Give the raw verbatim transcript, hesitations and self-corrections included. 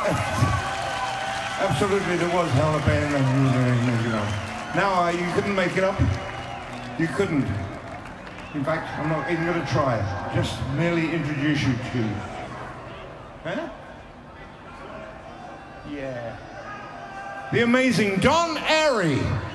Absolutely, there was hell a band and you were, you know. Now, uh, you couldn't make it up. You couldn't. In fact, I'm not even going to try. Just merely introduce you to. Huh? Yeah. The amazing Don Airey.